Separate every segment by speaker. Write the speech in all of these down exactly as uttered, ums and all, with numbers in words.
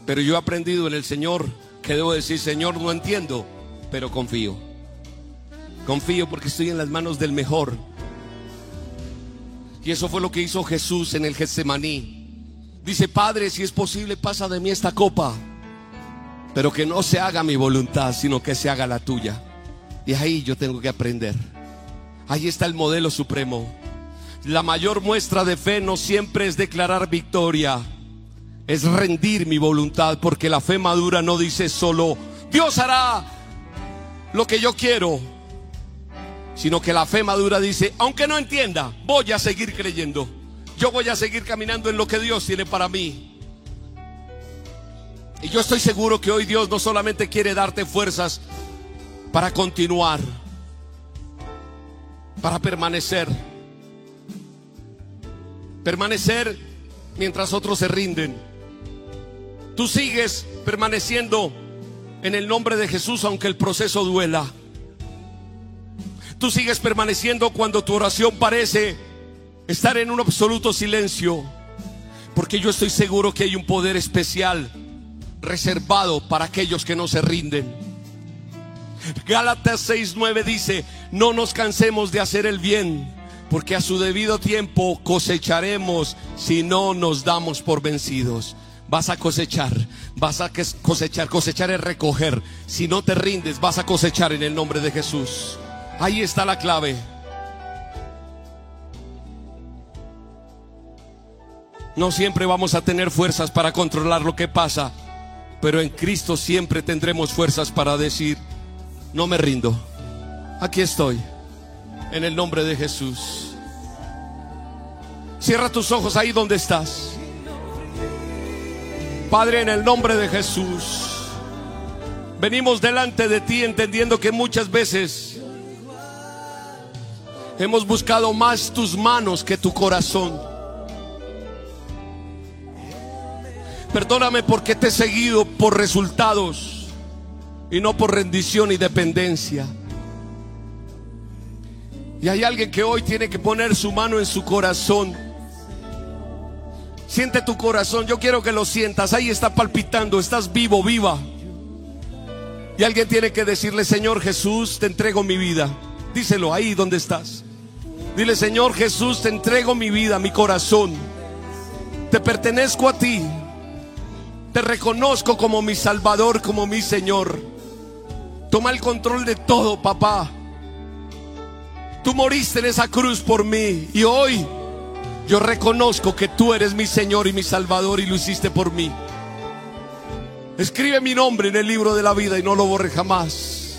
Speaker 1: Pero yo he aprendido en el Señor que debo decir: Señor, no entiendo, pero confío. Confío porque estoy en las manos del mejor. Y eso fue lo que hizo Jesús en el Getsemaní. Dice: Padre, si es posible, pasa de mí esta copa, pero que no se haga mi voluntad, sino que se haga la tuya. Y ahí yo tengo que aprender. Ahí está el modelo supremo. La mayor muestra de fe no siempre es declarar victoria, es rendir mi voluntad, porque la fe madura no dice solo Dios hará lo que yo quiero, sino que la fe madura dice: aunque no entienda, voy a seguir creyendo. Yo voy a seguir caminando en lo que Dios tiene para mí. Y yo estoy seguro que hoy Dios no solamente quiere darte fuerzas para continuar, para permanecer, permanecer mientras otros se rinden. Tú sigues permaneciendo en el nombre de Jesús aunque el proceso duela. Tú sigues permaneciendo cuando tu oración parece estar en un absoluto silencio, porque yo estoy seguro que hay un poder especial reservado para aquellos que no se rinden. Gálatas seis nueve dice: no nos cansemos de hacer el bien, porque a su debido tiempo cosecharemos si no nos damos por vencidos. Vas a cosechar, vas a cosechar. Cosechar es recoger. Si no te rindes, vas a cosechar en el nombre de Jesús. Ahí está la clave. No siempre vamos a tener fuerzas para controlar lo que pasa, pero en Cristo siempre tendremos fuerzas para decir: no me rindo, aquí estoy, en el nombre de Jesús. Cierra tus ojos ahí donde estás. Padre, en el nombre de Jesús, venimos delante de ti entendiendo que muchas veces hemos buscado más tus manos que tu corazón. Perdóname porque te he seguido por resultados y no por rendición y dependencia. Y hay alguien que hoy tiene que poner su mano en su corazón. Siente tu corazón, yo quiero que lo sientas. Ahí está palpitando, estás vivo, viva. Y alguien tiene que decirle: Señor Jesús, te entrego mi vida. Díselo ahí donde estás. Dile: Señor Jesús, te entrego mi vida, mi corazón. Te pertenezco a ti. Te reconozco como mi Salvador, como mi Señor. Toma el control de todo, papá. Tú moriste en esa cruz por mí, y hoy yo reconozco que tú eres mi Señor y mi Salvador, y lo hiciste por mí. Escribe mi nombre en el libro de la vida y no lo borre jamás.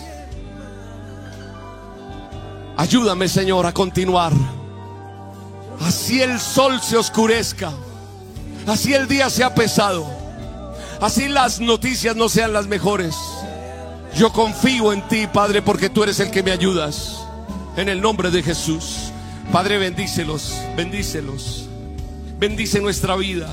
Speaker 1: Ayúdame, Señor, a continuar. Así el sol se oscurezca, así el día sea pesado, así las noticias no sean las mejores, yo confío en ti, Padre, porque tú eres el que me ayudas. En el nombre de Jesús, Padre, bendícelos, bendícelos. Bendice nuestra vida.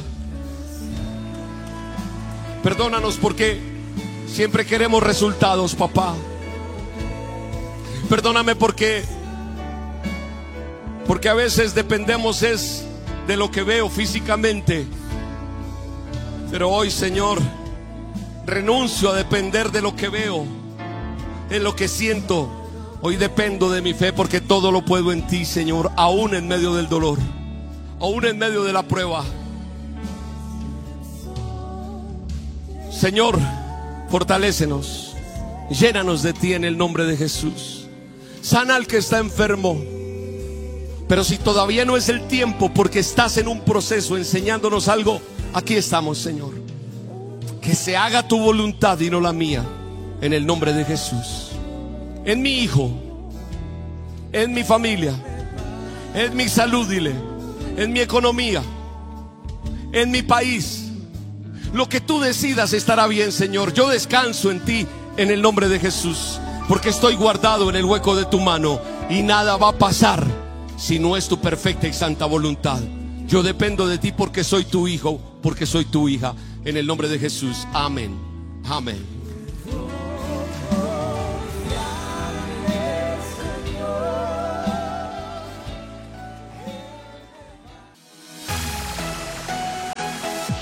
Speaker 1: Perdónanos porque siempre queremos resultados, papá. Perdóname porque Porque a veces dependemos es de lo que veo físicamente. Pero hoy, Señor, renuncio a depender de lo que veo, en lo que siento. Hoy dependo de mi fe, porque todo lo puedo en ti, Señor, aún en medio del dolor, aún en medio de la prueba. Señor, fortalécenos, llénanos de ti en el nombre de Jesús. Sana al que está enfermo. Pero si todavía no es el tiempo, porque estás en un proceso enseñándonos algo, aquí estamos, Señor. Que se haga tu voluntad y no la mía, en el nombre de Jesús. En mi hijo, en mi familia, en mi salud, dile, en mi economía, en mi país. Lo que tú decidas estará bien, Señor. Yo descanso en ti, en el nombre de Jesús, porque estoy guardado en el hueco de tu mano, y nada va a pasar si no es tu perfecta y santa voluntad. Yo dependo de ti porque soy tu hijo, porque soy tu hija, en el nombre de Jesús. Amén. Amén.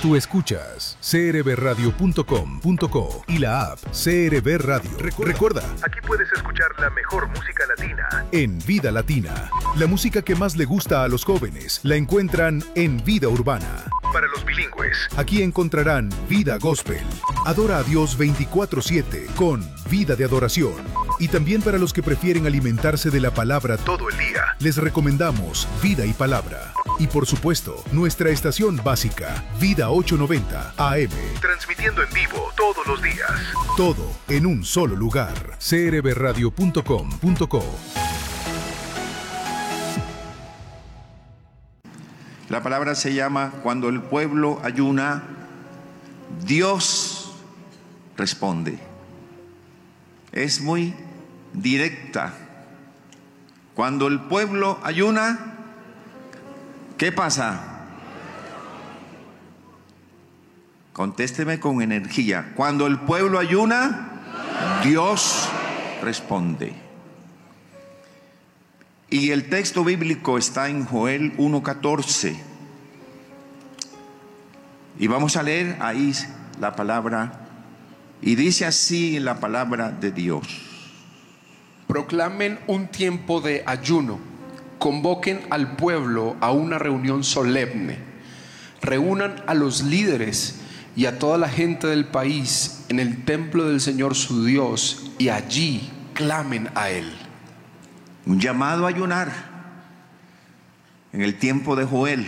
Speaker 2: Tú escuchas c r b radio punto com punto co y la app C R B Radio. Recuerda, Recuerda, aquí puedes escuchar la mejor música latina en Vida Latina. La música que más le gusta a los jóvenes la encuentran en Vida Urbana. Para los bilingües, aquí encontrarán Vida Gospel. Adora a Dios veinticuatro siete con Vida de Adoración. Y también para los que prefieren alimentarse de la palabra todo el día, les recomendamos Vida y Palabra. Y por supuesto, nuestra estación básica, Vida ochocientos noventa A M, transmitiendo en vivo todos los días. Todo en un solo lugar. c r b radio punto com punto co.
Speaker 3: La palabra se llama: cuando el pueblo ayuna, Dios responde. Es muy directa. Cuando el pueblo ayuna, ¿qué pasa? Contésteme con energía. Cuando el pueblo ayuna, Dios responde. Y el texto bíblico está en Joel uno catorce. Y vamos a leer ahí la palabra. Y dice así la palabra de Dios:
Speaker 1: proclamen un tiempo de ayuno, convoquen al pueblo a una reunión solemne, reúnan a los líderes y a toda la gente del país en el templo del Señor su Dios, y allí clamen a Él.
Speaker 3: Un llamado a ayunar en el tiempo de Joel,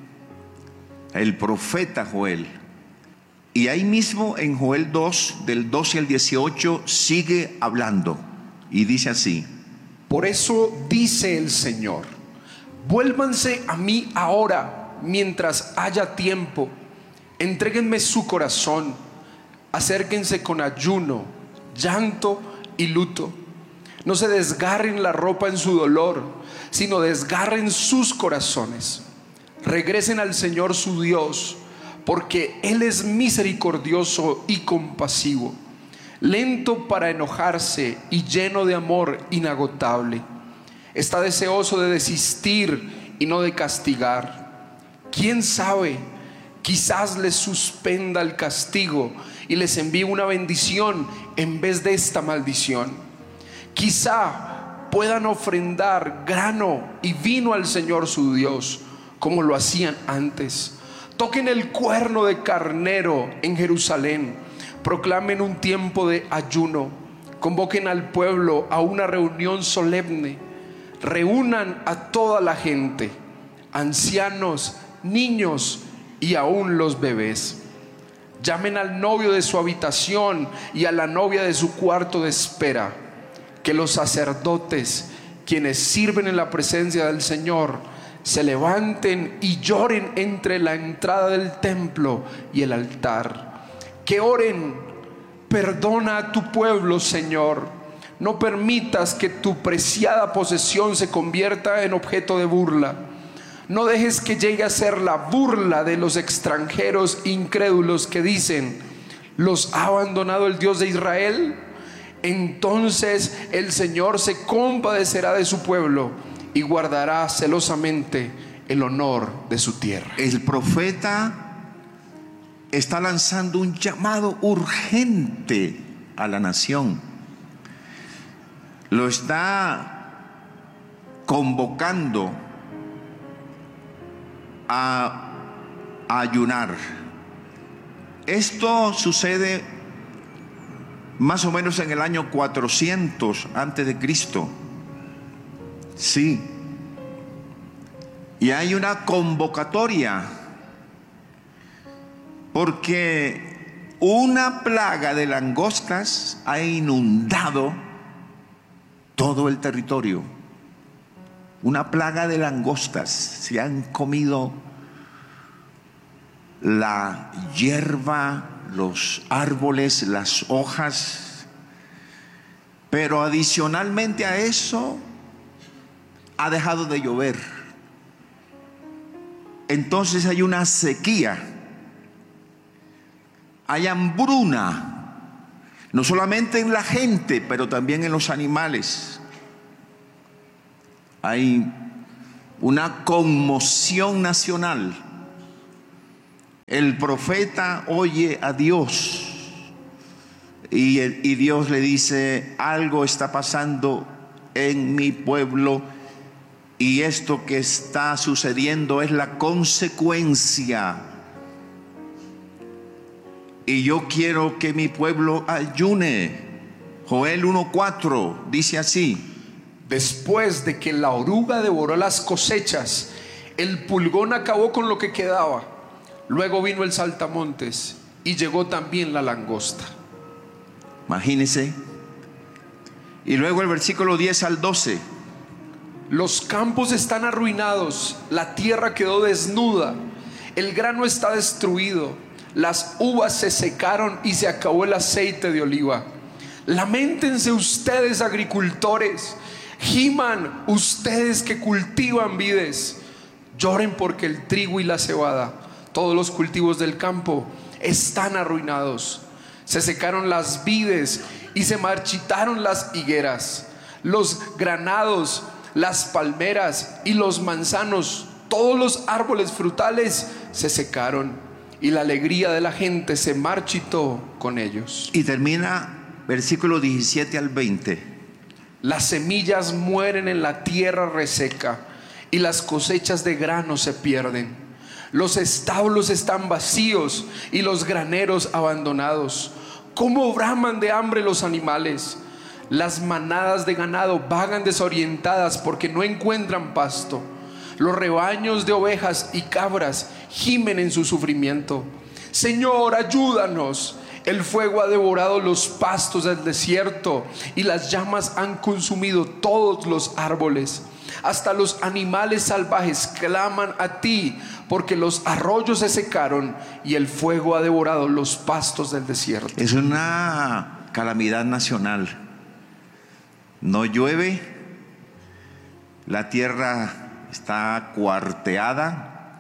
Speaker 3: el profeta Joel. Y ahí mismo en Joel dos, del doce al dieciocho, sigue hablando y dice así:
Speaker 1: por eso dice el Señor, vuélvanse a mí ahora mientras haya tiempo, entréguenme su corazón, acérquense con ayuno, llanto y luto. No se desgarren la ropa en su dolor, sino desgarren sus corazones. Regresen al Señor su Dios, porque Él es misericordioso y compasivo, lento para enojarse y lleno de amor inagotable. Está deseoso de desistir y no de castigar. ¿Quién sabe? Quizás les suspenda el castigo y les envíe una bendición en vez de esta maldición. Quizá puedan ofrendar grano y vino al Señor su Dios, como lo hacían antes. Toquen el cuerno de carnero en Jerusalén, proclamen un tiempo de ayuno, convoquen al pueblo a una reunión solemne, reúnan a toda la gente, ancianos, niños y aún los bebés. Llamen al novio de su habitación y a la novia de su cuarto de espera. Que los sacerdotes, quienes sirven en la presencia del Señor, se levanten y lloren entre la entrada del templo y el altar. Que oren: perdona a tu pueblo, Señor. No permitas que tu preciada posesión se convierta en objeto de burla. No dejes que llegue a ser la burla de los extranjeros incrédulos que dicen: ¿los ha abandonado el Dios de Israel? Entonces el Señor se compadecerá de su pueblo y guardará celosamente el honor de su tierra.
Speaker 3: El profeta está lanzando un llamado urgente a la nación. Lo está convocando a, a ayunar. Esto sucede más o menos en el año cuatrocientos antes de Cristo. Sí. Y hay una convocatoria porque una plaga de langostas ha inundado todo el territorio. Una plaga de langostas. Se han comido la hierba, los árboles, las hojas. Pero adicionalmente a eso, ha dejado de llover. Entonces hay una sequía, hay hambruna, no solamente en la gente, pero también en los animales. Hay una conmoción nacional El profeta oye a Dios y, el, y Dios le dice: algo está pasando en mi pueblo y esto que está sucediendo es la consecuencia. Y yo quiero que mi pueblo ayune. Joel uno cuatro dice así:
Speaker 4: después de que la oruga devoró las cosechas, el pulgón acabó con lo que quedaba. Luego vino el saltamontes y llegó también la langosta.
Speaker 3: Imagínense. Y luego el versículo diez al doce:
Speaker 4: los campos están arruinados, la tierra quedó desnuda, el grano está destruido, las uvas se secaron y se acabó el aceite de oliva. Lamentense ustedes, agricultores, giman ustedes que cultivan vides, lloren porque el trigo y la cebada, todos los cultivos del campo, están arruinados. Se secaron las vides y se marchitaron las higueras, los granados, las palmeras y los manzanos, todos los árboles frutales se secaron y la alegría de la gente se marchitó con ellos.
Speaker 3: Y termina versículo diecisiete al veinte:
Speaker 4: las semillas mueren en la tierra reseca y las cosechas de grano se pierden. Los establos están vacíos y los graneros abandonados. ¿Cómo braman de hambre los animales? Las manadas de ganado vagan desorientadas porque no encuentran pasto. Los rebaños de ovejas y cabras gimen en su sufrimiento. Señor, ayúdanos. El fuego ha devorado los pastos del desierto y las llamas han consumido todos los árboles. Hasta los animales salvajes claman a ti, porque los arroyos se secaron y el fuego ha devorado los pastos del desierto.
Speaker 3: Es una calamidad nacional. No llueve, la tierra está cuarteada,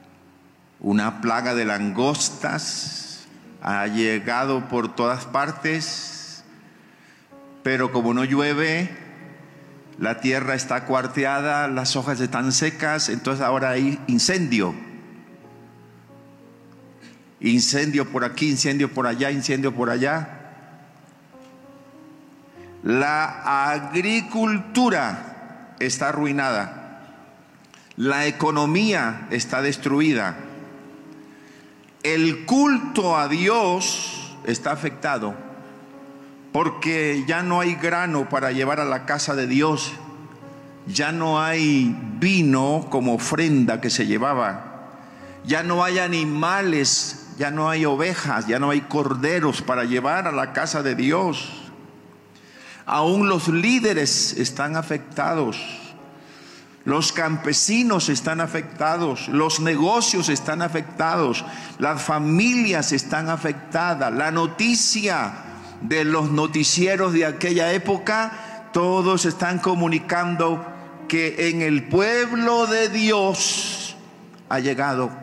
Speaker 3: una plaga de langostas ha llegado por todas partes, pero como no llueve, la tierra está cuarteada, las hojas están secas, entonces ahora hay incendio. Incendio por aquí, incendio por allá, incendio por allá. La agricultura está arruinada. La economía está destruida. El culto a Dios está afectado, porque ya no hay grano para llevar a la casa de Dios. Ya no hay vino como ofrenda que se llevaba. Ya no hay animales, ya no hay ovejas, ya no hay corderos para llevar a la casa de Dios. Aún los líderes están afectados. Los campesinos están afectados, los negocios están afectados, las familias están afectadas. La noticia de los noticieros de aquella época, todos están comunicando que en el pueblo de Dios ha llegado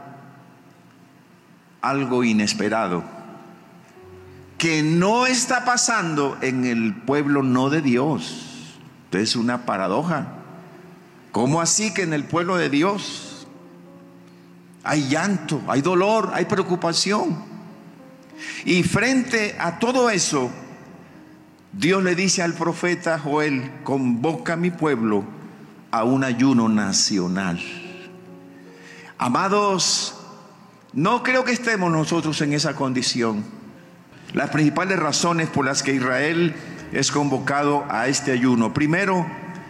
Speaker 3: algo inesperado, que no está pasando en el pueblo no de Dios. Entonces es una paradoja. ¿Cómo así que en el pueblo de Dios hay llanto, hay dolor, hay preocupación? Y frente a todo eso, Dios le dice al profeta Joel: convoca a mi pueblo a un ayuno nacional. Amados, no creo que estemos nosotros en esa condición. Las principales razones por las que Israel es convocado a este ayuno: primero,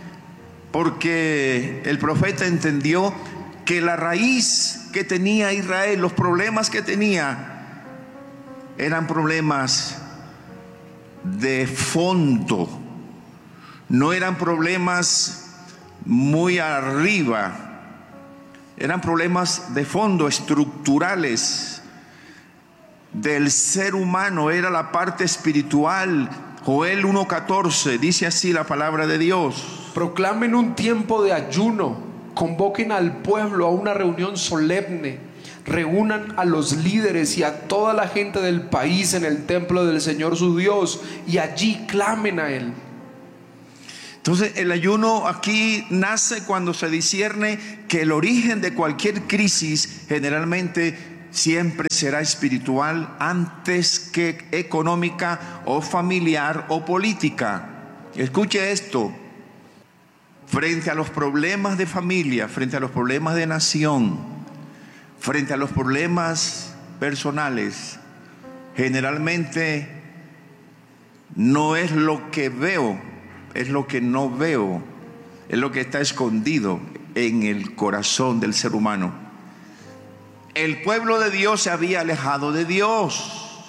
Speaker 3: porque el profeta entendió que la raíz que tenía Israel, los problemas que tenía, eran problemas de fondo, no eran problemas muy arriba, eran problemas de fondo, estructurales del ser humano. Era la parte espiritual. Joel uno catorce dice así la palabra de Dios:
Speaker 4: proclamen un tiempo de ayuno, convoquen al pueblo a una reunión solemne, reúnan a los líderes y a toda la gente del país en el templo del Señor su Dios, y allí clamen a Él.
Speaker 3: Entonces el ayuno aquí nace cuando se discierne que el origen de cualquier crisis generalmente siempre será espiritual antes que económica o familiar o política. Escuche esto: frente a los problemas de familia, frente a los problemas de nación, frente a los problemas personales, generalmente no es lo que veo, es lo que no veo, es lo que está escondido en el corazón del ser humano. El pueblo de Dios se había alejado de Dios.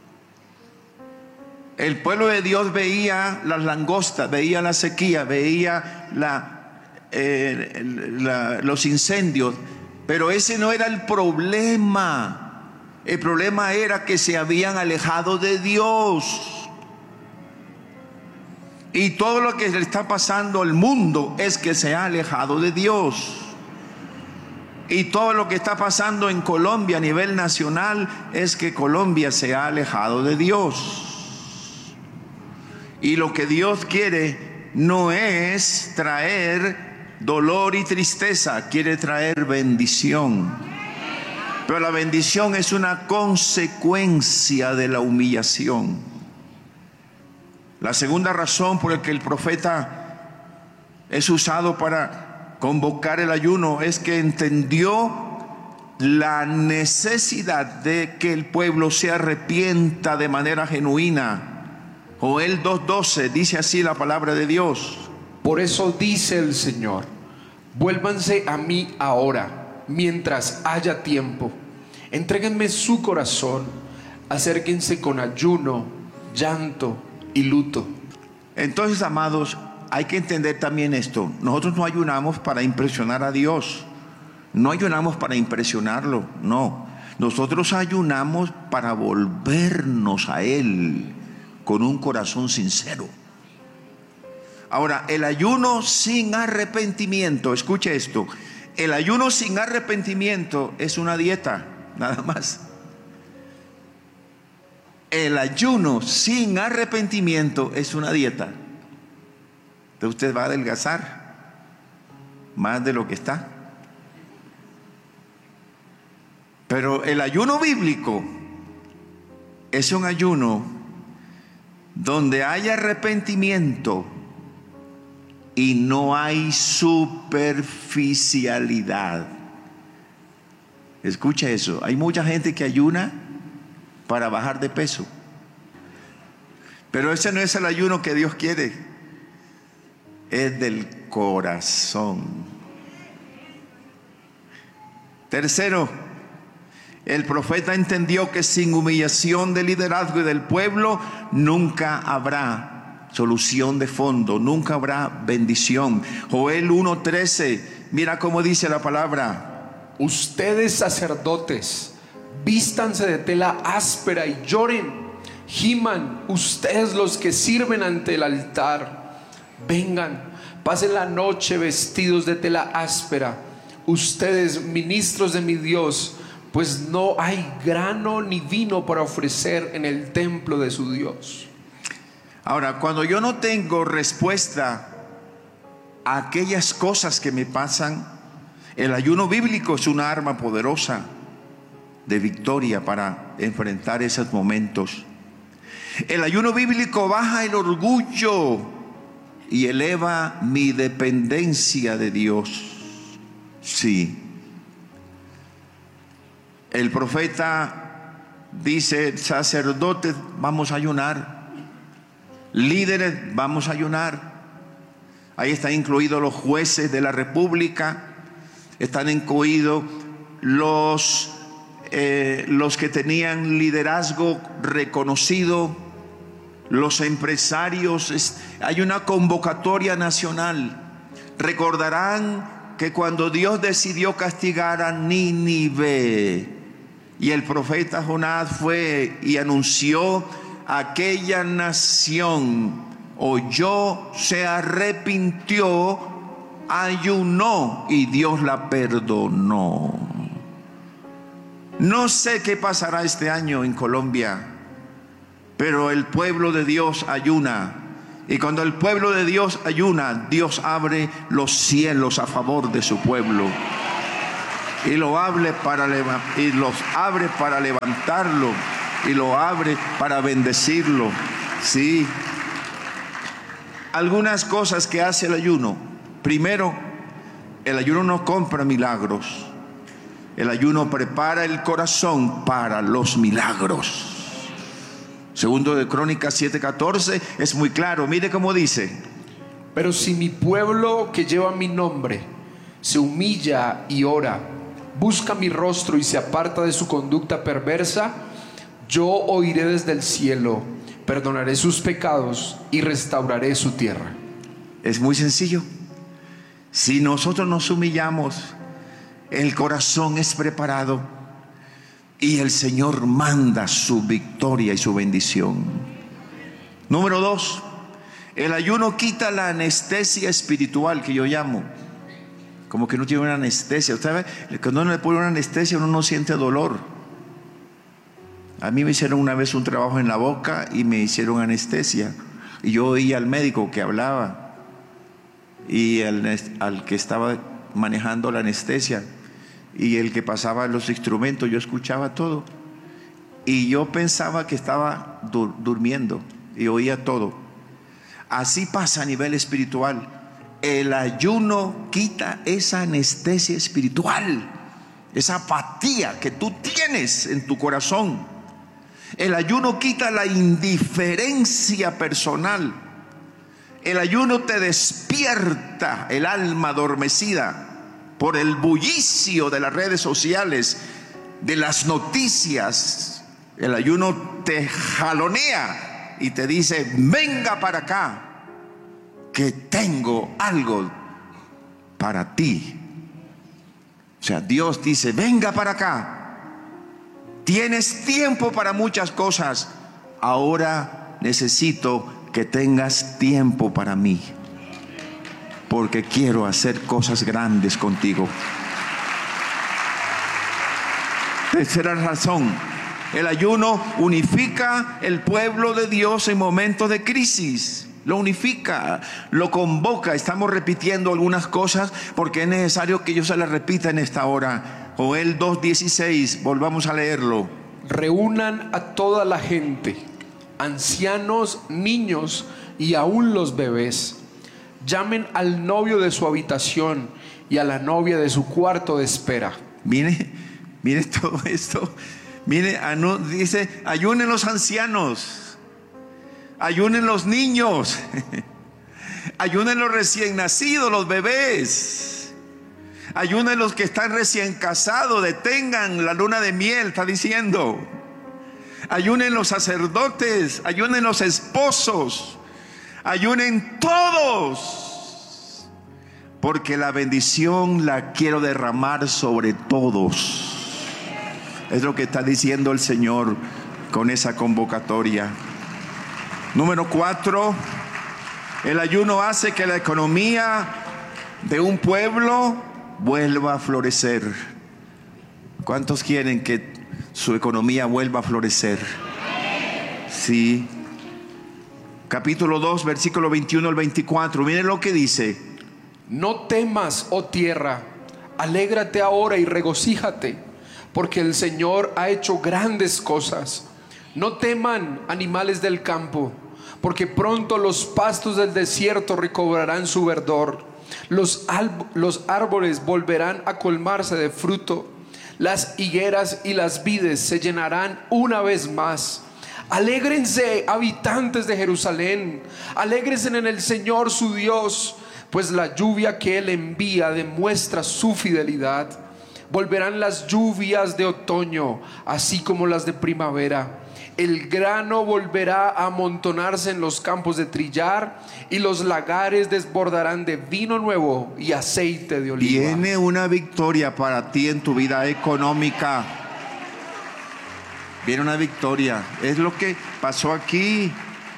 Speaker 3: El pueblo de Dios veía las langostas, veía la sequía, veía la, eh, la, los incendios, pero ese no era el problema. El problema era que se habían alejado de Dios. Y todo lo que le está pasando al mundo es que se ha alejado de Dios. Y todo lo que está pasando en Colombia a nivel nacional es que Colombia se ha alejado de Dios. Y lo que Dios quiere no es traer dolor y tristeza, quiere traer bendición. Pero la bendición es una consecuencia de la humillación. La segunda razón por la que el profeta es usado para convocar el ayuno es que entendió la necesidad de que el pueblo se arrepienta de manera genuina. Joel dos doce dice así la palabra de Dios:
Speaker 4: por eso dice el Señor, vuélvanse a mí ahora, mientras haya tiempo. Entréguenme su corazón, acérquense con ayuno, llanto y luto.
Speaker 3: Entonces, amados, hay que entender también esto: nosotros no ayunamos para impresionar a Dios, no ayunamos para impresionarlo, no. Nosotros ayunamos para volvernos a Él con un corazón sincero. Ahora, el ayuno sin arrepentimiento, escuche esto: el ayuno sin arrepentimiento es una dieta, nada más. El ayuno sin arrepentimiento es una dieta. Entonces usted va a adelgazar más de lo que está. Pero el ayuno bíblico es un ayuno donde hay arrepentimiento y no hay superficialidad. Escucha eso: hay mucha gente que ayuna para bajar de peso, pero ese no es el ayuno que Dios quiere. Es del corazón. Tercero, el profeta entendió que sin humillación del liderazgo y del pueblo nunca habrá solución de fondo, nunca habrá bendición. Joel uno trece, mira cómo dice la palabra:
Speaker 4: ustedes sacerdotes, vístanse de tela áspera y lloren, giman ustedes los que sirven ante el altar. Vengan, pasen la noche vestidos de tela áspera, ustedes ministros de mi Dios, pues no hay grano ni vino para ofrecer en el templo de su Dios.
Speaker 3: Ahora, cuando yo no tengo respuesta a aquellas cosas que me pasan, el ayuno bíblico es una arma poderosa de victoria para enfrentar esos momentos. El ayuno bíblico baja el orgullo y eleva mi dependencia de Dios. Sí. El profeta dice: sacerdotes, vamos a ayunar. Líderes, vamos a ayunar. Ahí están incluidos los jueces de la república, están incluidos los Eh, los que tenían liderazgo reconocido, los empresarios. Es, hay una convocatoria nacional. Recordarán que cuando Dios decidió castigar a Nínive y el profeta Jonás fue y anunció, aquella nación oyó, se arrepintió, ayunó y Dios la perdonó. No sé qué pasará este año en Colombia, pero el pueblo de Dios ayuna. Y cuando el pueblo de Dios ayuna, Dios abre los cielos a favor de su pueblo. y lo abre para leva- y los abre para levantarlo, y lo abre para bendecirlo. Sí. Algunas cosas que hace el ayuno. Primero, el ayuno no compra milagros. El ayuno prepara el corazón para los milagros. Segundo de Crónicas siete catorce es muy claro. Mire cómo dice:
Speaker 4: pero si mi pueblo que lleva mi nombre se humilla y ora, busca mi rostro y se aparta de su conducta perversa, yo oiré desde el cielo, perdonaré sus pecados y restauraré su tierra.
Speaker 3: Es muy sencillo. Si nosotros nos humillamos, el corazón es preparado y el Señor manda su victoria y su bendición. Número dos, el ayuno quita la anestesia espiritual, que yo llamo. Como que no tiene una anestesia. Usted ve, cuando uno le pone una anestesia, uno no siente dolor. A mí me hicieron una vez un trabajo en la boca y me hicieron anestesia. Y yo oía al médico que hablaba y al, al que estaba manejando la anestesia y el que pasaba los instrumentos. Yo escuchaba todo y yo pensaba que estaba dur- durmiendo y oía todo. Así pasa a nivel espiritual. El ayuno quita esa anestesia espiritual, esa apatía que tú tienes en tu corazón. El ayuno quita la indiferencia personal. El ayuno te despierta el alma adormecida por el bullicio de las redes sociales, de las noticias. El ayuno te jalonea y te dice: venga para acá, que tengo algo para ti. O sea, Dios dice: venga para acá. Tienes tiempo para muchas cosas. Ahora necesito que tengas tiempo para mí, porque quiero hacer cosas grandes contigo. Tercera razón: el ayuno unifica el pueblo de Dios en momentos de crisis. Lo unifica, lo convoca. Estamos repitiendo algunas cosas porque es necesario que yo se las repita en esta hora. Joel dos dieciséis, volvamos a leerlo.
Speaker 4: Reúnan a toda la gente, ancianos, niños y aún los bebés. Llamen al novio de su habitación y a la novia de su cuarto de espera.
Speaker 3: Mire, mire todo esto. Mire, anu- dice: ayunen los ancianos, ayunen los niños, ayunen los recién nacidos, los bebés. Ayunen los que están recién casados, detengan la luna de miel, está diciendo. Ayunen los sacerdotes, ayunen los esposos, ayunen todos, porque la bendición la quiero derramar sobre todos. Es lo que está diciendo el Señor con esa convocatoria. Número cuatro, el ayuno hace que la economía de un pueblo vuelva a florecer. ¿Cuántos quieren que su economía vuelva a florecer? Sí. Capítulo dos, versículo veintiuno al veinticuatro. Miren lo que dice:
Speaker 4: no temas, oh tierra, alégrate ahora y regocíjate, porque el Señor ha hecho grandes cosas. No teman, animales del campo, porque pronto los pastos del desierto recobrarán su verdor. Los, los árboles volverán a colmarse de fruto. Las higueras y las vides se llenarán una vez más. Alégrense, habitantes de Jerusalén, alégrense en el Señor su Dios, pues la lluvia que Él envía demuestra su fidelidad. Volverán las lluvias de otoño, así como las de primavera. El grano volverá a amontonarse en los campos de trillar, y los lagares desbordarán de vino nuevo y aceite de oliva.
Speaker 3: Viene una victoria para ti en tu vida económica. Viene una victoria. Es lo que pasó aquí.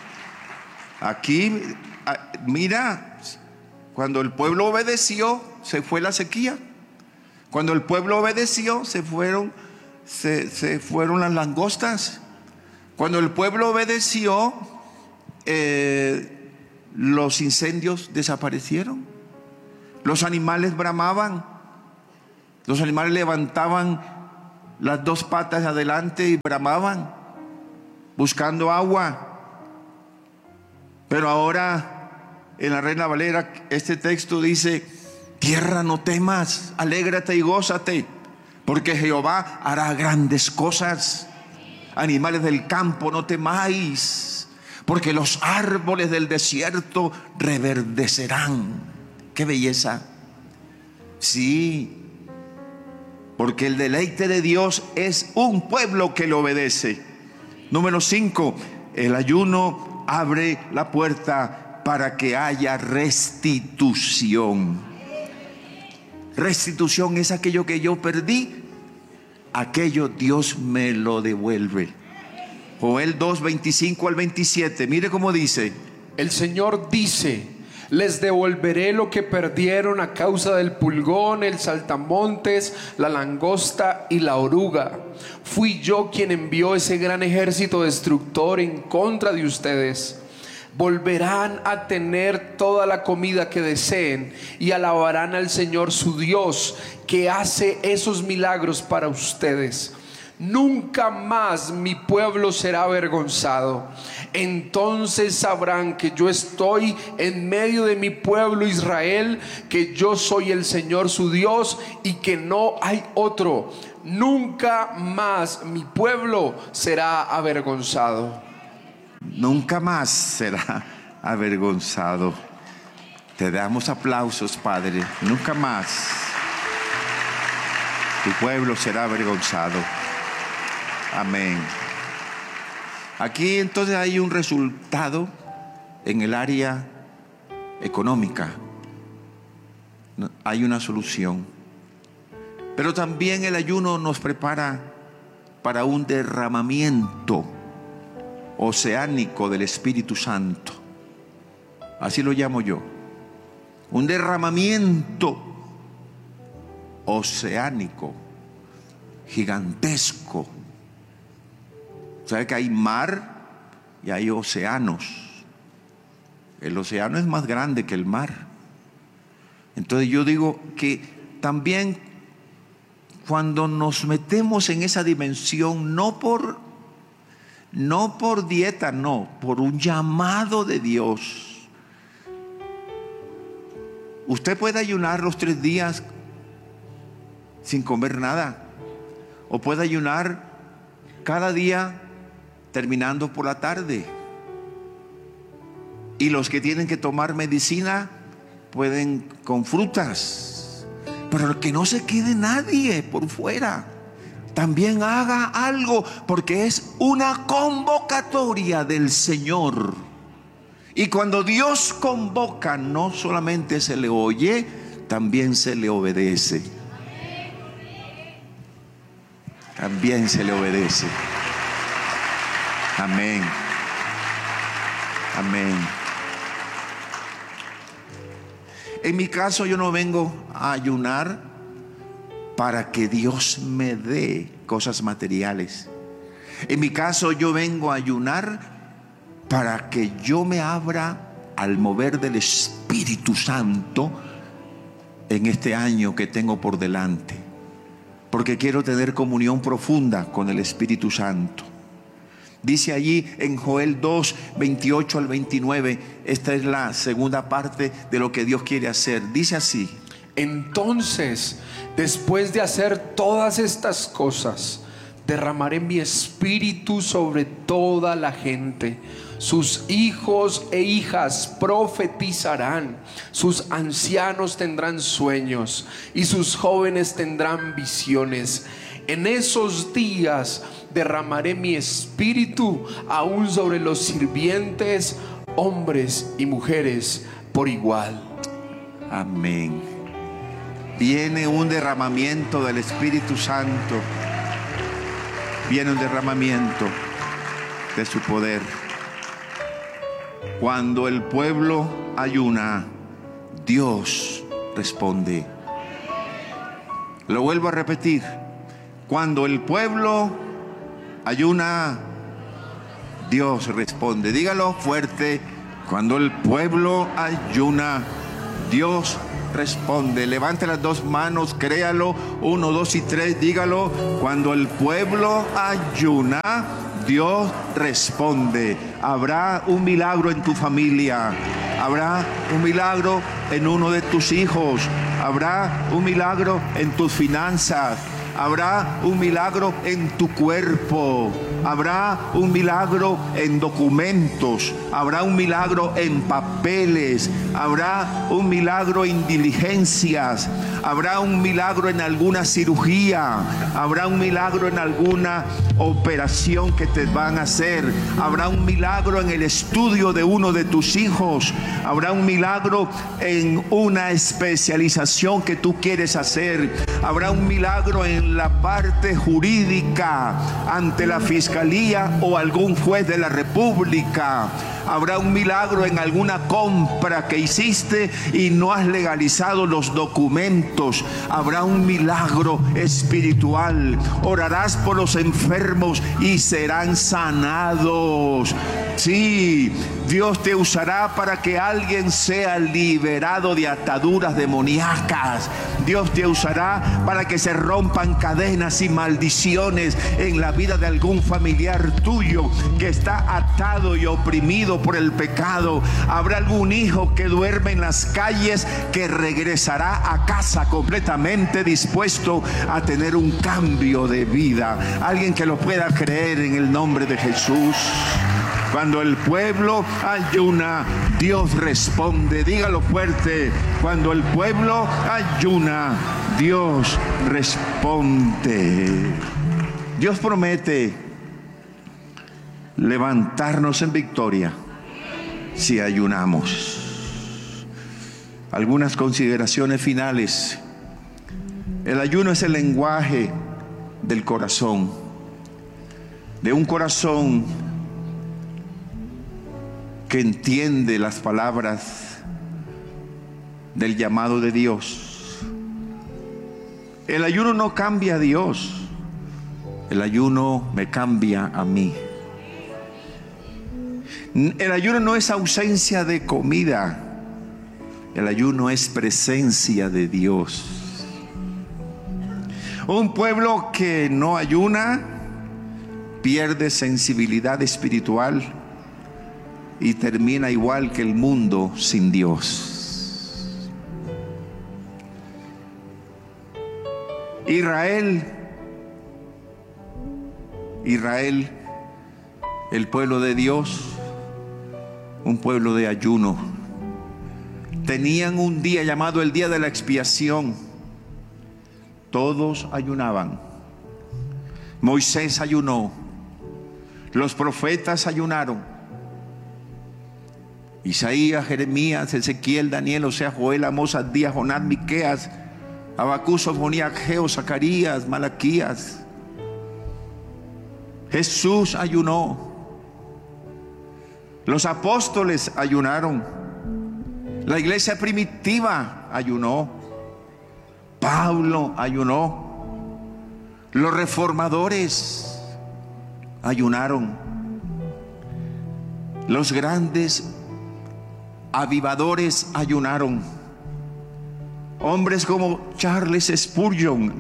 Speaker 3: Aquí, mira, cuando el pueblo obedeció, se fue la sequía. Cuando el pueblo obedeció, se fueron, se, se fueron las langostas. Cuando el pueblo obedeció, eh, los incendios desaparecieron. Los animales bramaban. Los animales levantaban las dos patas adelante y bramaban, buscando agua. Pero ahora, en la Reina Valera, este texto dice: tierra, no temas, alégrate y gózate, porque Jehová hará grandes cosas. Animales del campo, no temáis, porque los árboles del desierto reverdecerán. ¡Qué belleza! Sí, porque el deleite de Dios es un pueblo que le obedece. Número cinco, el ayuno abre la puerta para que haya restitución. Restitución es aquello que yo perdí, aquello Dios me lo devuelve. Joel dos, veinticinco al veintisiete, mire cómo dice:
Speaker 4: el Señor dice: les devolveré lo que perdieron a causa del pulgón, el saltamontes, la langosta y la oruga. Fui yo quien envió ese gran ejército destructor en contra de ustedes. Volverán a tener toda la comida que deseen y alabarán al Señor su Dios, que hace esos milagros para ustedes. Nunca más mi pueblo será avergonzado. Entonces sabrán que yo estoy en medio de mi pueblo Israel, que yo soy el Señor su Dios y que no hay otro. Nunca más mi pueblo será avergonzado.
Speaker 3: Nunca más será avergonzado. Te damos aplausos, Padre. Nunca más tu pueblo será avergonzado. Amén. Aquí entonces hay un resultado en el área económica. Hay una solución. Pero también el ayuno nos prepara para un derramamiento oceánico del Espíritu Santo. Así lo llamo yo. Un derramamiento oceánico, gigantesco. ¿Sabe que hay mar y hay océanos? El océano es más grande que el mar. Entonces yo digo que también cuando nos metemos en esa dimensión, no por, no por dieta, no, por un llamado de Dios. Usted puede ayunar los tres días sin comer nada, o puede ayunar cada día terminando por la tarde. Y los que tienen que tomar medicina pueden con frutas. Pero que no se quede nadie por fuera. También haga algo, porque es una convocatoria del Señor. Y cuando Dios convoca, no solamente se le oye, también se le obedece. También se le obedece. Amén. Amén. En mi caso, yo no vengo a ayunar para que Dios me dé cosas materiales. En mi caso, yo vengo a ayunar para que yo me abra al mover del Espíritu Santo en este año que tengo por delante. Porque quiero tener comunión profunda con el Espíritu Santo. Dice allí en Joel dos, veintiocho al veintinueve, esta es la segunda parte de lo que Dios quiere hacer. Dice así:
Speaker 4: entonces, después de hacer todas estas cosas, derramaré mi espíritu sobre toda la gente. Sus hijos e hijas profetizarán, sus ancianos tendrán sueños y sus jóvenes tendrán visiones. En esos días derramaré mi espíritu aún sobre los sirvientes, hombres y mujeres por igual.
Speaker 3: Amén. Viene un derramamiento del Espíritu Santo. Viene un derramamiento de su poder. Cuando el pueblo ayuna, Dios responde. Lo vuelvo a repetir. Cuando el pueblo ayuna, Dios responde. Dígalo fuerte. Cuando el pueblo ayuna, Dios responde. Levante las dos manos, créalo. Uno, dos y tres, dígalo. Cuando el pueblo ayuna, Dios responde. Habrá un milagro en tu familia. Habrá un milagro en uno de tus hijos. Habrá un milagro en tus finanzas. Habrá un milagro en tu cuerpo. Habrá un milagro en documentos. Habrá un milagro en papeles. Habrá un milagro en diligencias. Habrá un milagro en alguna cirugía. Habrá un milagro en alguna operación que te van a hacer. Habrá un milagro en el estudio de uno de tus hijos. Habrá un milagro en una especialización que tú quieres hacer. Habrá un milagro en la parte jurídica ante la fiscalía o algún juez de la república. Habrá un milagro en alguna compra que hiciste y no has legalizado los documentos. Habrá un milagro espiritual. Orarás por los enfermos y serán sanados. Sí, Dios te usará para que alguien sea liberado de ataduras demoníacas. Dios te usará para que se rompan cadenas y maldiciones en la vida de algún familiar tuyo que está atado y oprimido por el pecado. Habrá algún hijo que duerme en las calles que regresará a casa completamente dispuesto a tener un cambio de vida. Alguien que lo pueda creer en el nombre de Jesús. Cuando el pueblo ayuna, Dios responde. Dígalo fuerte. Cuando el pueblo ayuna, Dios responde. Dios promete levantarnos en victoria si ayunamos. Algunas consideraciones finales. El ayuno es el lenguaje del corazón, de un corazón que entiende las palabras del llamado de Dios. El ayuno no cambia a Dios, el ayuno me cambia a mí. El ayuno no es ausencia de comida, el ayuno es presencia de Dios. Un pueblo que no ayuna pierde sensibilidad espiritual y termina igual que el mundo sin Dios. Israel, Israel, el pueblo de Dios, un pueblo de ayuno. Tenían un día llamado el día de la expiación. Todos ayunaban. Moisés ayunó. Los profetas ayunaron. Isaías, Jeremías, Ezequiel, Daniel, Oseas, Joel, Amós, Abdías, Jonás, Miqueas, Habacuc, Sofonías, Ageo, Zacarías, Malaquías. Jesús ayunó. Los apóstoles ayunaron. La iglesia primitiva ayunó. Pablo ayunó. Los reformadores ayunaron. Los grandes avivadores ayunaron. Hombres como Charles Spurgeon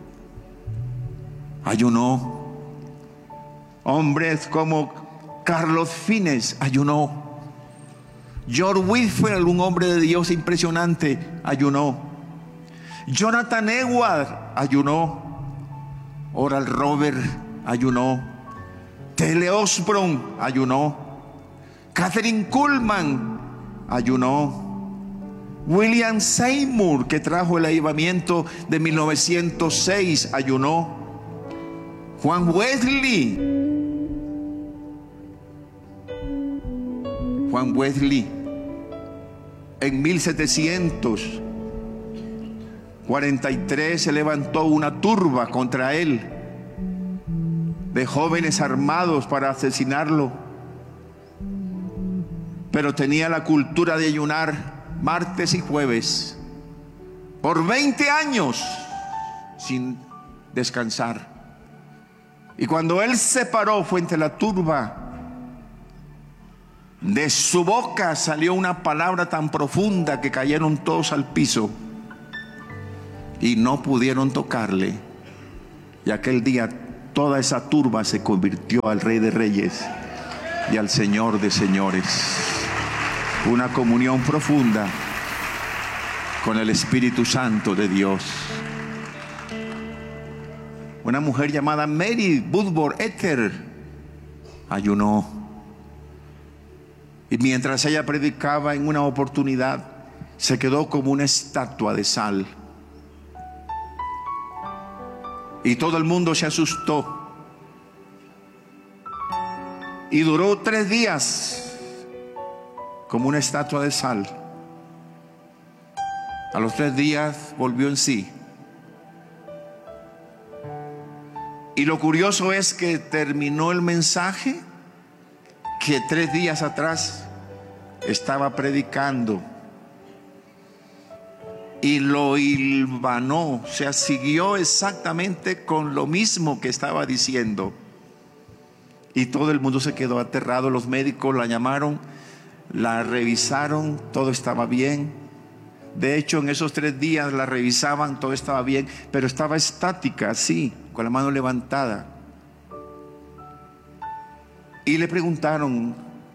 Speaker 3: ayunó. Hombres como Carlos Fines ayunó. George Whitefield, un hombre de Dios impresionante, ayunó. Jonathan Edwards ayunó. Oral Robert ayunó. Tele Osborne ayunó. Catherine Kuhlman ayunó. William Seymour, que trajo el avivamiento de mil novecientos seis, ayunó. Juan Wesley, Juan Wesley, en mil setecientos cuarenta y tres se levantó una turba contra él de jóvenes armados para asesinarlo, pero tenía la cultura de ayunar martes y jueves por veinte años sin descansar. Y cuando él se paró frente a la turba, De su boca salió una palabra tan profunda que cayeron todos al piso y no pudieron tocarle. Y aquel día toda esa turba se convirtió al Rey de Reyes y al Señor de Señores. Una comunión profunda con el Espíritu Santo de Dios. Una mujer llamada Mary Woodward Ether ayunó. Y mientras ella predicaba, en una oportunidad se quedó como una estatua de sal. Y todo el mundo se asustó. Y duró tres días como una estatua de sal. A los tres días volvió en sí. Y lo curioso es que terminó el mensaje que tres días atrás estaba predicando, y lo hilvanó, o sea, siguió exactamente con lo mismo que estaba diciendo. Y todo el mundo se quedó aterrado. Los médicos la llamaron, la revisaron, todo estaba bien. De hecho, en esos tres días la revisaban, todo estaba bien, pero estaba estática, así, con la mano levantada. Y le preguntaron: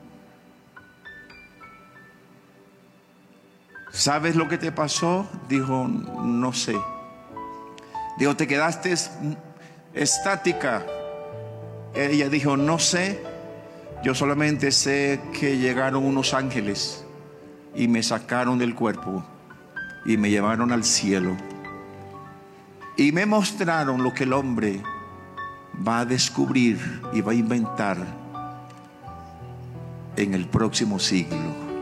Speaker 3: ¿sabes lo que te pasó? Dijo: no sé. Dijo: ¿te quedaste estática? Ella dijo: no sé, yo solamente sé que llegaron unos ángeles y me sacaron del cuerpo y me llevaron al cielo y me mostraron lo que el hombre va a descubrir y va a inventar en el próximo siglo.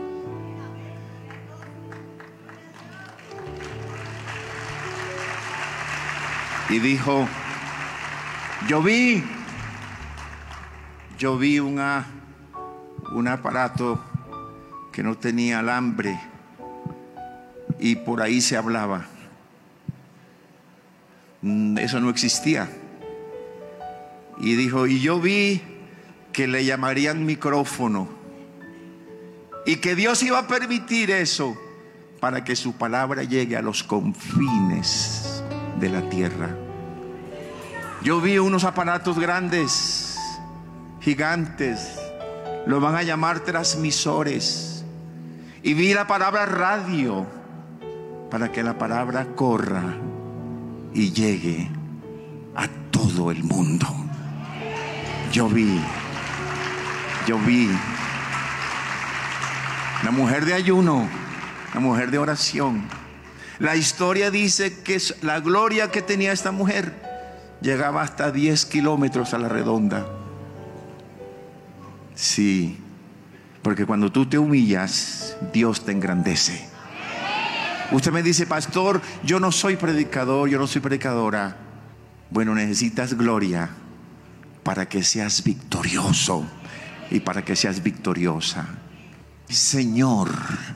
Speaker 3: Y dijo: yo vi yo vi una, un aparato que no tenía alambre, y por ahí se hablaba. Eso no existía. Y dijo: y yo vi que le llamarían micrófono, y que Dios iba a permitir eso para que su palabra llegue a los confines de la tierra. Yo vi unos aparatos grandes, gigantes, lo van a llamar transmisores, y vi la palabra radio para que la palabra corra y llegue a todo el mundo. Yo vi, yo vi la mujer de ayuno, la mujer de oración. La historia dice que la gloria que tenía esta mujer llegaba hasta diez kilómetros a la redonda. Sí, porque cuando tú te humillas, Dios te engrandece. Usted me dice: pastor, yo no soy predicador, yo no soy predicadora. Bueno, necesitas gloria para que seas victorioso y para que seas victoriosa. Señor,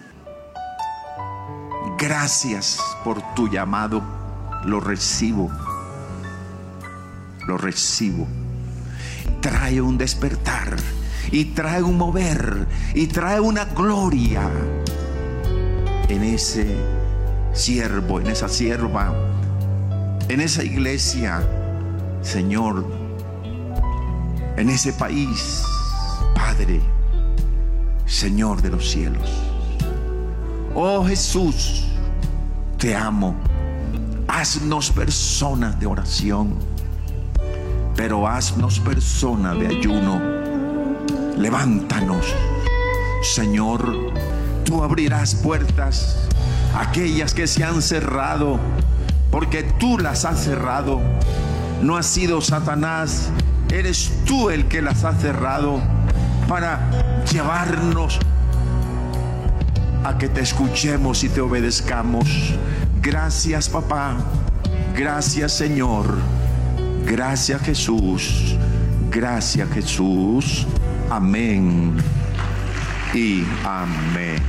Speaker 3: gracias por tu llamado. Lo recibo, lo recibo. Trae un despertar, y trae un mover, y trae una gloria en ese siervo, en esa sierva, en esa iglesia, Señor, en ese país, Padre, Señor de los cielos. Oh Jesús, te amo. Haznos personas de oración, pero haznos personas de ayuno. Levántanos, Señor. Tú abrirás puertas, aquellas que se han cerrado, porque tú las has cerrado. No ha sido Satanás, eres tú el que las has cerrado, para llevarnos a que te escuchemos y te obedezcamos. Gracias, papá. Gracias, Señor. Gracias, Jesús. Gracias, Jesús. Amén y amén.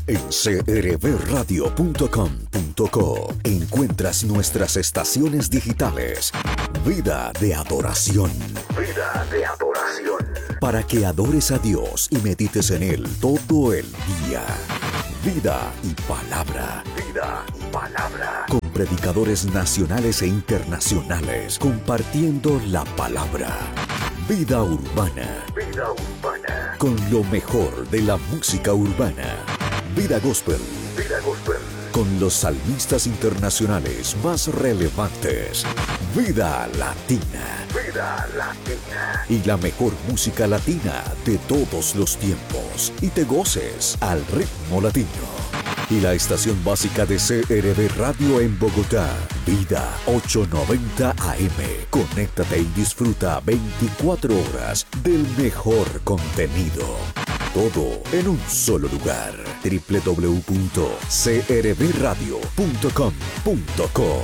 Speaker 5: En c r b radio punto com punto co encuentras nuestras estaciones digitales. Vida de adoración. Vida de adoración. Para que adores a Dios y medites en Él todo el día. Vida y palabra. Vida y palabra. Con predicadores nacionales e internacionales compartiendo la palabra. Vida urbana. Vida urbana. Con lo mejor de la música urbana. Vida gospel. Vida gospel. Con los salmistas internacionales más relevantes. Vida latina. Vida latina. Y la mejor música latina de todos los tiempos. Y te goces al ritmo latino. Y la estación básica de C R B Radio en Bogotá, Vida ochocientos noventa A M. Conéctate y disfruta veinticuatro horas del mejor contenido. Todo en un solo lugar. doble u doble u doble u punto c r b radio punto com punto co.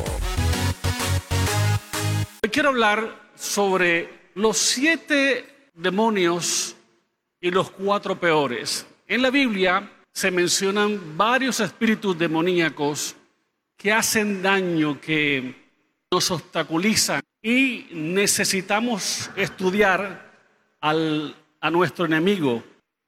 Speaker 6: Hoy quiero hablar sobre los siete demonios y los cuatro peores. En la Biblia se mencionan varios espíritus demoníacos que hacen daño, que nos obstaculizan y necesitamos estudiar al, a nuestro enemigo,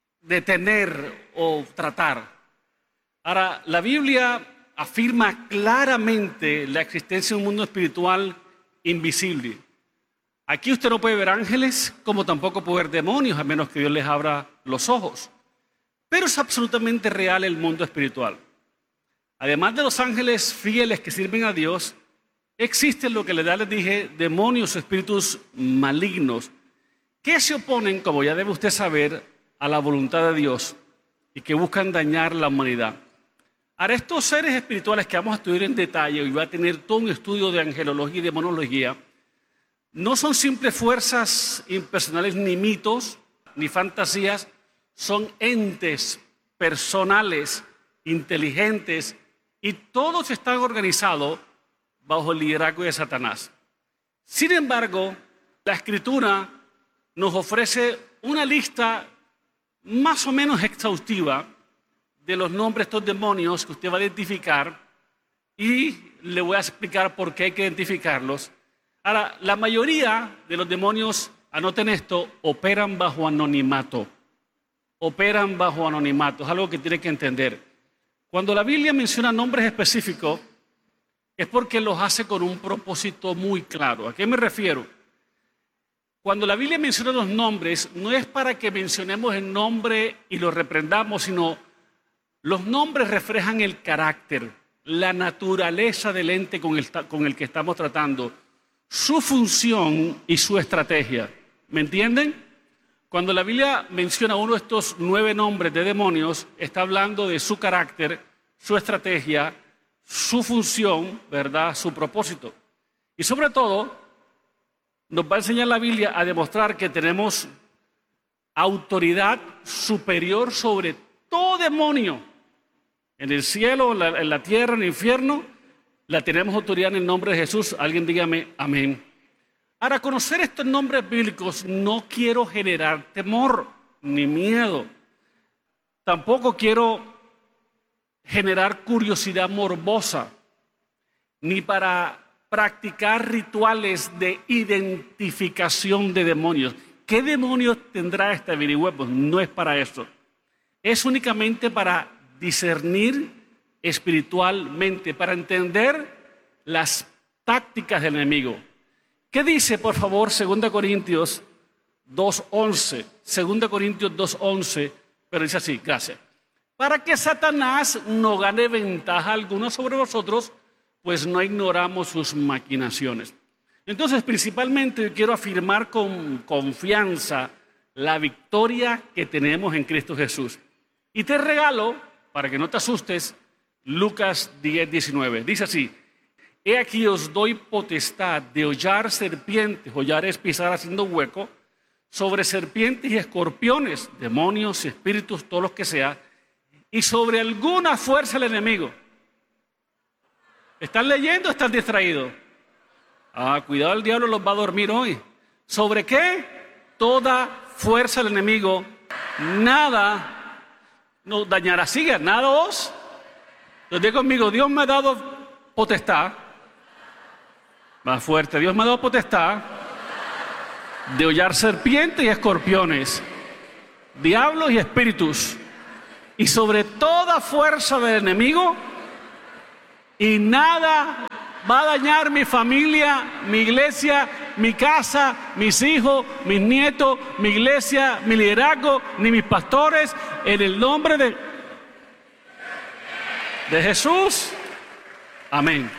Speaker 6: detener o tratar. Ahora, la Biblia afirma claramente la existencia de un mundo espiritual invisible. Aquí usted no puede ver ángeles, como tampoco puede ver demonios, a menos que Dios les abra los ojos. Pero es absolutamente real el mundo espiritual. Además de los ángeles fieles que sirven a Dios, existen lo que les dije, demonios o espíritus malignos, que se oponen, como ya debe usted saber, a la voluntad de Dios y que buscan dañar la humanidad. Ahora, estos seres espirituales que vamos a estudiar en detalle, y va a tener todo un estudio de angelología y demonología, no son simples fuerzas impersonales, ni mitos, ni fantasías, son entes personales, inteligentes, y todos están organizados bajo el liderazgo de Satanás. Sin embargo, la Escritura nos ofrece una lista más o menos exhaustiva de los nombres de estos demonios que usted va a identificar, y le voy a explicar por qué hay que identificarlos. Ahora, la mayoría de los demonios, anoten esto, operan bajo anonimato. Operan bajo anonimato, es algo que tiene que entender. Cuando la Biblia menciona nombres específicos, es porque los hace con un propósito muy claro. ¿A qué me refiero? Cuando la Biblia menciona los nombres, no es para que mencionemos el nombre y lo reprendamos, sino los nombres reflejan el carácter, la naturaleza del ente con el, con el que estamos tratando, su función y su estrategia. ¿Me entienden? Cuando la Biblia menciona uno de estos nueve nombres de demonios, está hablando de su carácter, su estrategia, su función, ¿verdad?, su propósito. Y sobre todo, nos va a enseñar la Biblia a demostrar que tenemos autoridad superior sobre todo demonio. En el cielo, en la, en la tierra, en el infierno, la tenemos autoridad en el nombre de Jesús. Alguien dígame amén. Ahora, conocer estos nombres bíblicos no quiero generar temor ni miedo. Tampoco quiero generar curiosidad morbosa, ni para practicar rituales de identificación de demonios. ¿Qué demonios tendrá esta averigüe? Pues no es para eso. Es únicamente para discernir espiritualmente, para entender las tácticas del enemigo. ¿Qué dice, por favor, segunda Corintios dos once? segunda Corintios dos once, pero dice así, gracias. Para que Satanás no gane ventaja alguna sobre vosotros, pues no ignoramos sus maquinaciones. Entonces, principalmente, yo quiero afirmar con confianza la victoria que tenemos en Cristo Jesús. Y te regalo, para que no te asustes, Lucas diez diecinueve. Dice así: he aquí os doy potestad de hollar serpientes, hollar es pisar haciendo hueco, sobre serpientes y escorpiones, demonios, espíritus, todos los que sea, y sobre alguna fuerza del enemigo. ¿Están leyendo o están distraídos? Ah, cuidado, el diablo los va a dormir hoy. ¿Sobre qué? Toda fuerza del enemigo, nada no dañará. Así ganados. Entonces conmigo, Dios me ha dado potestad. Más fuerte, Dios me ha dado potestad de hollar serpientes y escorpiones, diablos y espíritus, y sobre toda fuerza del enemigo, y nada va a dañar mi familia, mi iglesia, mi casa, mis hijos, mis nietos, mi iglesia, mi liderazgo, ni mis pastores, en el nombre de, de Jesús. Amén.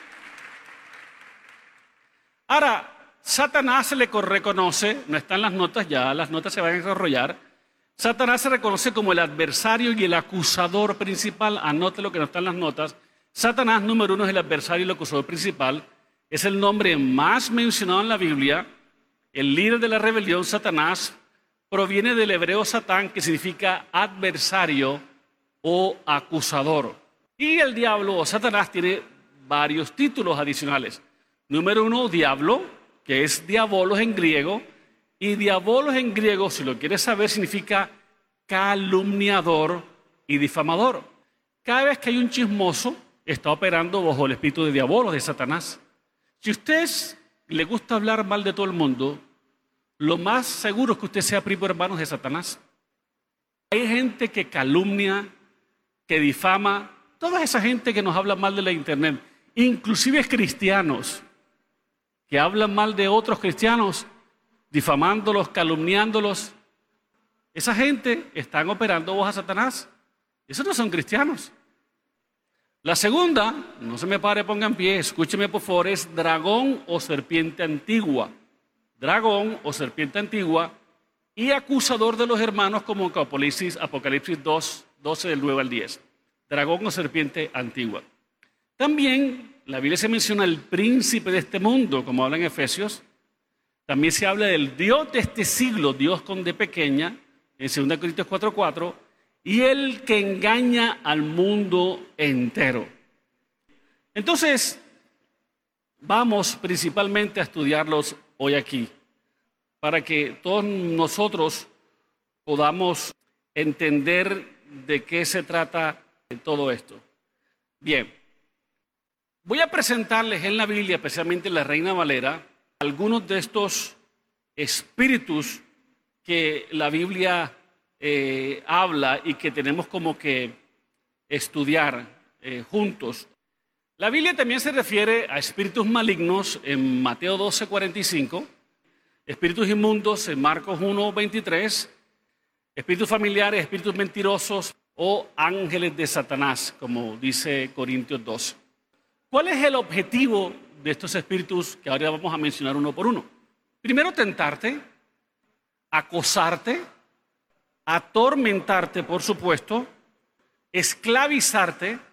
Speaker 6: Ahora, Satanás se le reconoce, no están las notas ya, las notas se van a desarrollar. Satanás se reconoce como el adversario y el acusador principal. Anote lo que no está en las notas. Satanás, número uno, es el adversario y el acusador principal. Es el nombre más mencionado en la Biblia. El líder de la rebelión, Satanás, proviene del hebreo Satán, que significa adversario o acusador. Y el diablo o Satanás tiene varios títulos adicionales. Número uno, diablo, que es diabolos en griego. Y diabolos en griego, si lo quieres saber, significa calumniador y difamador. Cada vez que hay un chismoso, está operando bajo el espíritu de diabolos, de Satanás. Si a usted le gusta hablar mal de todo el mundo, lo más seguro es que usted sea primo hermano de Satanás. Hay gente que calumnia, que difama, toda esa gente que nos habla mal de la internet, inclusive cristianos, que hablan mal de otros cristianos, difamándolos, calumniándolos. Esa gente están operando bajo a Satanás. Esos no son cristianos. La segunda, no se me pare, ponga en pie, escúcheme por favor, es dragón o serpiente antigua. Dragón o serpiente antigua y acusador de los hermanos, como en Apocalipsis, Apocalipsis dos, doce del nueve al diez. Dragón o serpiente antigua. También la Biblia se menciona el príncipe de este mundo, como habla en Efesios. También se habla del Dios de este siglo, Dios con D pequeña, en segunda Corintios cuatro cuatro, y el que engaña al mundo entero. Entonces, vamos principalmente a estudiarlos hoy aquí, para que todos nosotros podamos entender de qué se trata todo esto. Bien, voy a presentarles en la Biblia, especialmente en la Reina Valera, algunos de estos espíritus que la Biblia eh, habla y que tenemos como que estudiar eh, juntos. La Biblia también se refiere a espíritus malignos en Mateo doce cuarenta y cinco, espíritus inmundos en Marcos uno veintitrés, espíritus familiares, espíritus mentirosos o ángeles de Satanás, como dice Corintios doce. ¿Cuál es el objetivo de estos espíritus que ahora vamos a mencionar uno por uno? Primero, tentarte, acosarte, atormentarte, por supuesto, esclavizarte,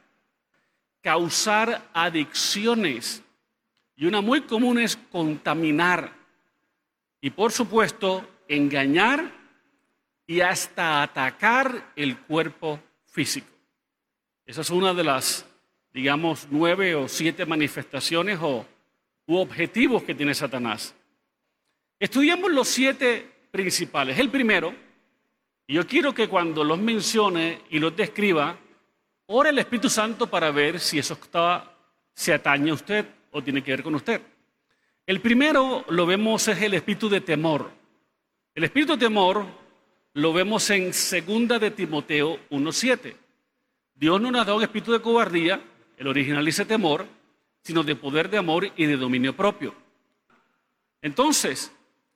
Speaker 6: causar adicciones, y una muy común es contaminar, y por supuesto, engañar y hasta atacar el cuerpo físico. Esa es una de las, digamos, nueve o siete manifestaciones o u objetivos que tiene Satanás. Estudiamos los siete principales. El primero, y yo quiero que cuando los mencione y los describa, ore el Espíritu Santo para ver si eso está, se atañe a usted o tiene que ver con usted. El primero lo vemos es el espíritu de temor. El espíritu de temor lo vemos en segunda de Timoteo uno siete. Dios no nos da un espíritu de cobardía, el original dice temor, sino de poder, de amor y de dominio propio. Entonces,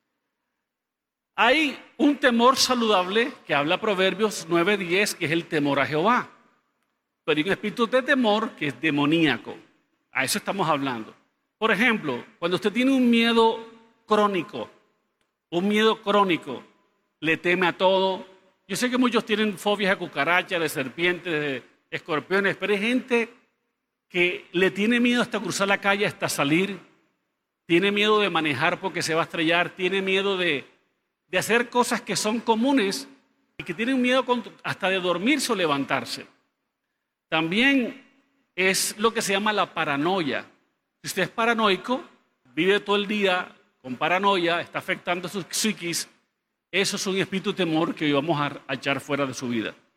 Speaker 6: hay un temor saludable que habla Proverbios nueve diez, que es el temor a Jehová. Pero hay un espíritu de temor que es demoníaco. A eso estamos hablando. Por ejemplo, cuando usted tiene un miedo crónico, un miedo crónico, le teme a todo. Yo sé que muchos tienen fobias a cucarachas, de serpientes, de escorpiones, pero hay gente que le tiene miedo hasta cruzar la calle, hasta salir, tiene miedo de manejar porque se va a estrellar, tiene miedo de, de hacer cosas que son comunes y que tienen miedo hasta de dormirse o levantarse. También es lo que se llama la paranoia. Si usted es paranoico, vive todo el día con paranoia, está afectando su psiquis, eso es un espíritu de temor que hoy vamos a echar fuera de su vida.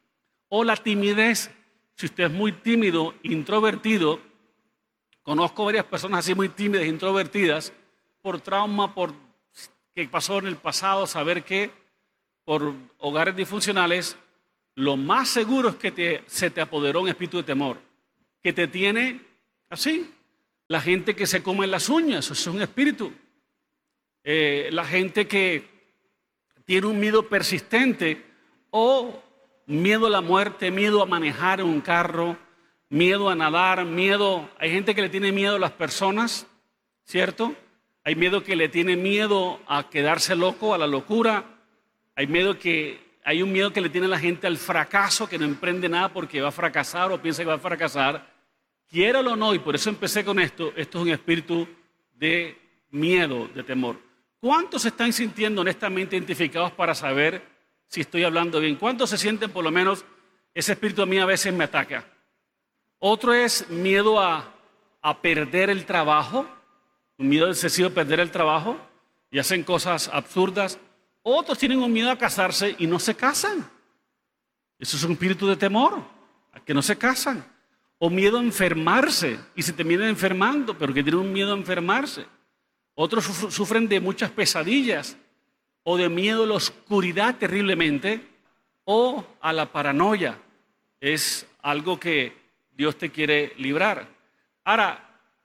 Speaker 6: o la timidez. Si usted es muy tímido, introvertido, conozco varias personas así muy tímidas, introvertidas, por trauma, por que pasó en el pasado, saber que por hogares disfuncionales, lo más seguro es que te, se te apoderó un espíritu de temor, que te tiene así. La gente que se come las uñas, eso es un espíritu. Eh, la gente que tiene un miedo persistente o miedo a la muerte, miedo a manejar un carro, miedo a nadar, miedo... Hay gente que le tiene miedo a las personas, ¿cierto? Hay miedo que le tiene miedo a quedarse loco, a la locura. Hay miedo que... Hay un miedo que le tiene a la gente al fracaso, que no emprende nada porque va a fracasar o piensa que va a fracasar. Quiéralo o no, y por eso empecé con esto, esto es un espíritu de miedo, de temor. ¿Cuántos se están sintiendo honestamente identificados para saber si estoy hablando bien? ¿Cuántos se sienten por lo menos, ese espíritu a mí a veces me ataca? Otro es miedo a, a perder el trabajo, un miedo excesivo a perder el trabajo y hacen cosas absurdas. Otros tienen un miedo a casarse y no se casan. Eso es un espíritu de temor, a que no se casan. O miedo a enfermarse y se terminan enfermando, pero que tienen un miedo a enfermarse. Otros sufren de muchas pesadillas o de miedo a la oscuridad terriblemente o a la paranoia. Es algo que Dios te quiere librar. Ahora,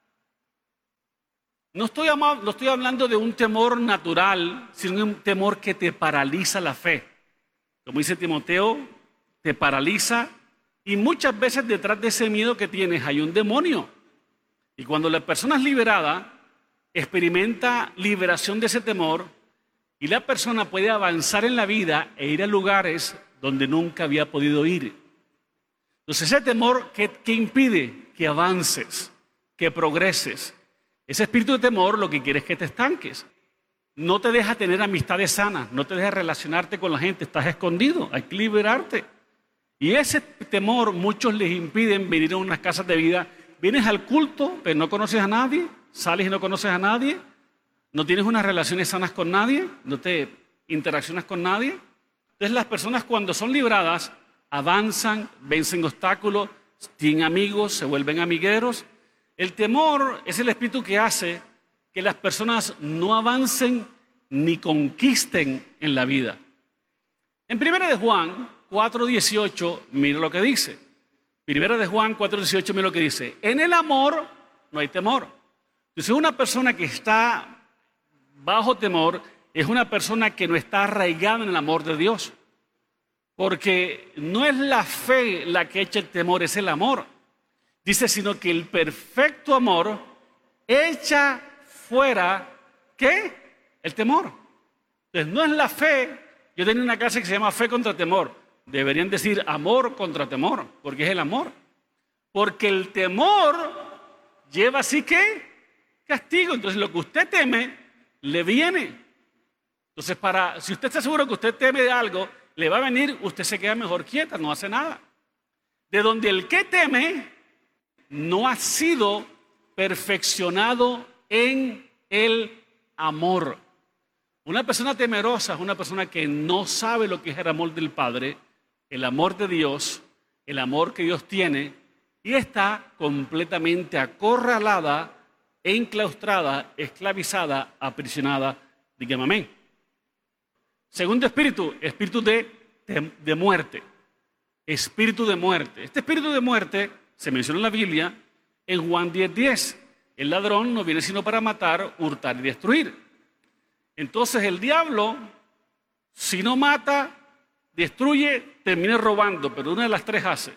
Speaker 6: no estoy, no estoy hablando de un temor natural, sino de un temor que te paraliza la fe. Como dice Timoteo, te paraliza. Y muchas veces detrás de ese miedo que tienes hay un demonio. Y cuando la persona es liberada, experimenta liberación de ese temor y la persona puede avanzar en la vida e ir a lugares donde nunca había podido ir. Entonces ese temor que, que impide que avances, que progreses. Ese espíritu de temor lo que quiere es que te estanques. No te deja tener amistades sanas, no te deja relacionarte con la gente, estás escondido, hay que liberarte. Y ese temor muchos les impiden venir a unas casas de vida. Vienes al culto, pero no conoces a nadie, sales y no conoces a nadie, no tienes unas relaciones sanas con nadie, no te interaccionas con nadie. Entonces las personas cuando son libradas avanzan, vencen obstáculos, tienen amigos, se vuelven amigueros. El temor es el espíritu que hace que las personas no avancen ni conquisten en la vida. En primera de Juan cuatro dieciocho, mira lo que dice. Primera de Juan cuatro dieciocho, mira lo que dice. En el amor no hay temor. Entonces una persona que está bajo temor es una persona que no está arraigada en el amor de Dios. Porque no es la fe la que echa el temor, es el amor. Dice, sino que el perfecto amor echa fuera, ¿qué? El temor. Entonces no es la fe. Yo tenía una clase que se llama Fe contra Temor. Deberían decir amor contra temor, porque es el amor. Porque el temor lleva así que castigo. Entonces lo que usted teme, le viene. Entonces para, si usted está seguro que usted teme de algo, le va a venir, usted se queda mejor quieta, no hace nada. De donde el que teme no ha sido perfeccionado en el amor. Una persona temerosa es una persona que no sabe lo que es el amor del Padre, el amor de Dios, el amor que Dios tiene, y está completamente acorralada, enclaustrada, esclavizada, aprisionada. Dígame amén. Segundo espíritu, espíritu de, de, de muerte. Espíritu de muerte. Este espíritu de muerte se menciona en la Biblia en Juan diez diez. El ladrón no viene sino para matar, hurtar y destruir. Entonces el diablo, si no mata, destruye, termina robando, pero una de las tres hace.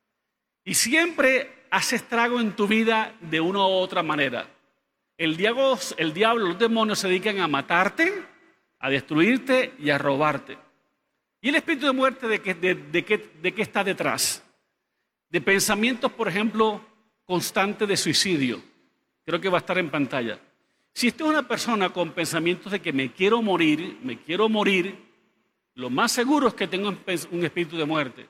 Speaker 6: Y siempre hace estrago en tu vida de una u otra manera. El diablo, el diablo, los demonios se dedican a matarte, a destruirte y a robarte. ¿Y el espíritu de muerte de qué, de, de qué, de qué está detrás? De pensamientos, por ejemplo, constantes de suicidio. Creo que va a estar en pantalla. Si usted es una persona con pensamientos de que me quiero morir, me quiero morir, lo más seguro es que tenga un espíritu de muerte.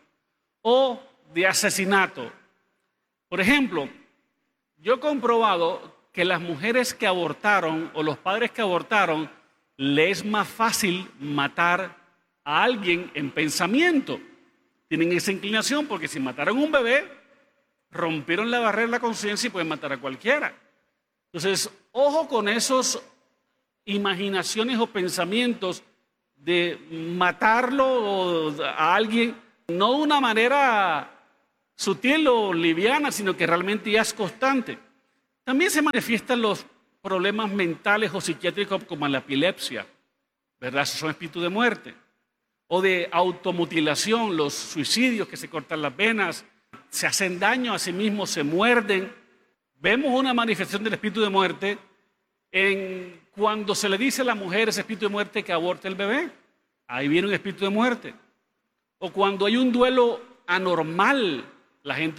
Speaker 6: O de asesinato. Por ejemplo, yo he comprobado que las mujeres que abortaron o los padres que abortaron, les es más fácil matar a alguien en pensamiento. tienen esa inclinación, porque si mataron un bebé, rompieron la barrera de la conciencia y pueden matar a cualquiera. Entonces, ojo con esos imaginaciones o pensamientos de matarlo a alguien, no de una manera sutil o liviana, sino que realmente ya es constante. También se manifiestan los problemas mentales o psiquiátricos como la epilepsia, ¿verdad? Esos son espíritus de muerte. O de automutilación, los suicidios que se cortan las venas, se hacen daño a sí mismos, se muerden. Vemos una manifestación del espíritu de muerte en cuando se le dice a la mujer ese espíritu de muerte que aborte el bebé. Ahí viene un espíritu de muerte. O cuando hay un duelo anormal, la gente